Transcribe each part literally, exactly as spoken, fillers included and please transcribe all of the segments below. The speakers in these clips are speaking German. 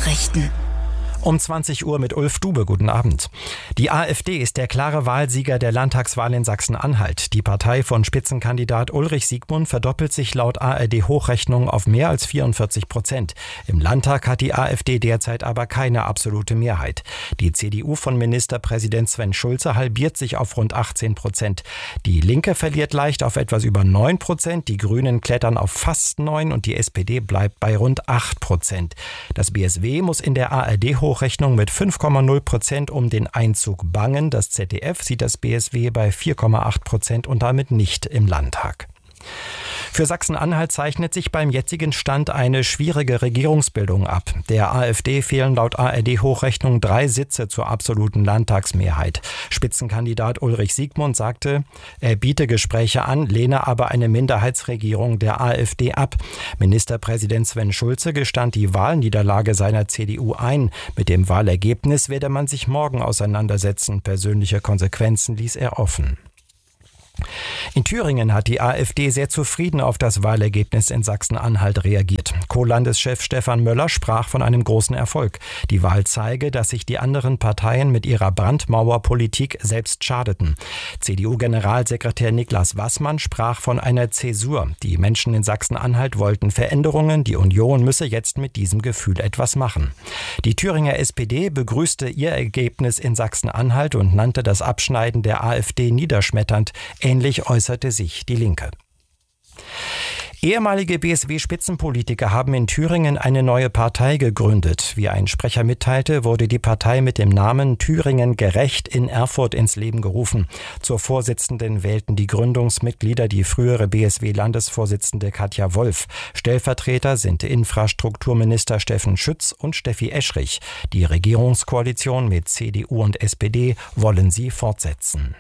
Nachrichten. Um zwanzig Uhr mit Ulf Dube. Guten Abend. Die AfD ist der klare Wahlsieger der Landtagswahl in Sachsen-Anhalt. Die Partei von Spitzenkandidat Ulrich Siegmund verdoppelt sich laut A R D-Hochrechnung auf mehr als vierundvierzig Prozent. Im Landtag hat die AfD derzeit aber keine absolute Mehrheit. Die C D U von Ministerpräsident Sven Schulze halbiert sich auf rund achtzehn Prozent. Die Linke verliert leicht auf etwas über neun Prozent. Die Grünen klettern auf fast neun und die S P D bleibt bei rund acht Prozent. Das B S W muss in der A R D-Hochrechnung Hochrechnung mit fünf Komma null Prozent um den Einzug bangen. Das Z D F sieht das B S W bei vier Komma acht Prozent und damit nicht im Landtag. Für Sachsen-Anhalt zeichnet sich beim jetzigen Stand eine schwierige Regierungsbildung ab. Der AfD fehlen laut A R D-Hochrechnung drei Sitze zur absoluten Landtagsmehrheit. Spitzenkandidat Ulrich Siegmund sagte, er biete Gespräche an, lehne aber eine Minderheitsregierung der AfD ab. Ministerpräsident Sven Schulze gestand die Wahlniederlage seiner C D U ein. Mit dem Wahlergebnis werde man sich morgen auseinandersetzen. Persönliche Konsequenzen ließ er offen. In Thüringen hat die AfD sehr zufrieden auf das Wahlergebnis in Sachsen-Anhalt reagiert. Co-Landeschef Stefan Möller sprach von einem großen Erfolg. Die Wahl zeige, dass sich die anderen Parteien mit ihrer Brandmauerpolitik selbst schadeten. C D U-Generalsekretär Niklas Wassmann sprach von einer Zäsur. Die Menschen in Sachsen-Anhalt wollten Veränderungen. Die Union müsse jetzt mit diesem Gefühl etwas machen. Die Thüringer S P D begrüßte ihr Ergebnis in Sachsen-Anhalt und nannte das Abschneiden der AfD niederschmetternd. Ähnlich äußerte sich die Linke. Ehemalige B S W-Spitzenpolitiker haben in Thüringen eine neue Partei gegründet. Wie ein Sprecher mitteilte, wurde die Partei mit dem Namen Thüringen gerecht in Erfurt ins Leben gerufen. Zur Vorsitzenden wählten die Gründungsmitglieder die frühere B S W-Landesvorsitzende Katja Wolf. Stellvertreter sind Infrastrukturminister Steffen Schütz und Steffi Eschrich. Die Regierungskoalition mit C D U und S P D wollen sie fortsetzen.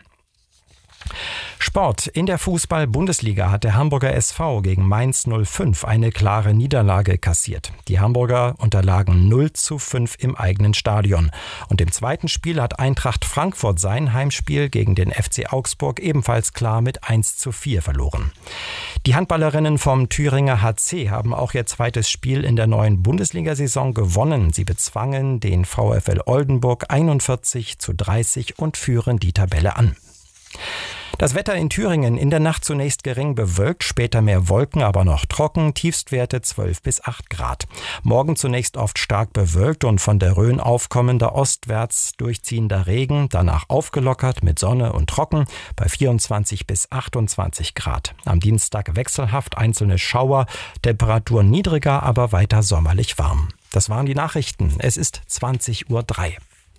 Sport. In der Fußball-Bundesliga hat der Hamburger S V gegen Mainz null fünf eine klare Niederlage kassiert. Die Hamburger unterlagen null zu fünf im eigenen Stadion. Und im zweiten Spiel hat Eintracht Frankfurt sein Heimspiel gegen den F C Augsburg ebenfalls klar mit eins zu vier verloren. Die Handballerinnen vom Thüringer H C haben auch ihr zweites Spiel in der neuen Bundesliga-Saison gewonnen. Sie bezwangen den VfL Oldenburg einundvierzig zu dreißig und führen die Tabelle an. Das Wetter in Thüringen: in der Nacht zunächst gering bewölkt, später mehr Wolken, aber noch trocken, Tiefstwerte zwölf bis acht Grad. Morgen zunächst oft stark bewölkt und von der Rhön aufkommender ostwärts durchziehender Regen, danach aufgelockert mit Sonne und trocken bei vierundzwanzig bis achtundzwanzig Grad. Am Dienstag wechselhaft einzelne Schauer, Temperatur niedriger, aber weiter sommerlich warm. Das waren die Nachrichten. Es ist zwanzig Uhr drei.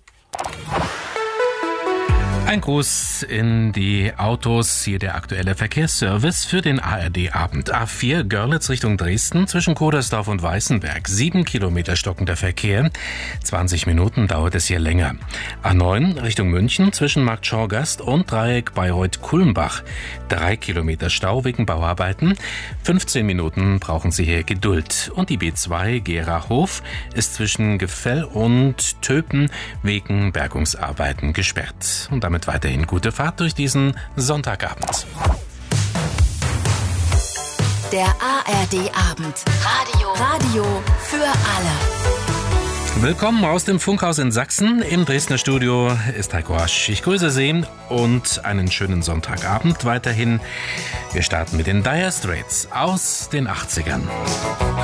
Ein Gruß in die Autos, hier der aktuelle Verkehrsservice für den A R D-Abend. A vier Görlitz Richtung Dresden zwischen Kodersdorf und Weißenberg. Sieben Kilometer stockender Verkehr. zwanzig Minuten dauert es hier länger. A neun Richtung München zwischen Markt Schorgast und Dreieck Bayreuth-Kulmbach. Drei Kilometer Stau wegen Bauarbeiten. fünfzehn Minuten brauchen Sie hier Geduld. Und die B zwei Gera-Hof ist zwischen Gefell und Töpen wegen Bergungsarbeiten gesperrt. Und damit weiterhin gute Fahrt durch diesen Sonntagabend. Der A R D-Abend. Radio. Radio für alle. Willkommen aus dem Funkhaus in Sachsen. Im Dresdner Studio ist Heiko Asch. Ich grüße Sie und einen schönen Sonntagabend weiterhin. Wir starten mit den Dire Straits aus den achtzigern.